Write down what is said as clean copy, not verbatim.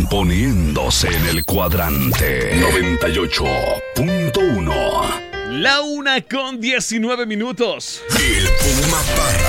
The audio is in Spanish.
poniéndose en el cuadrante 98.1. La 1:19. El Puma Parra.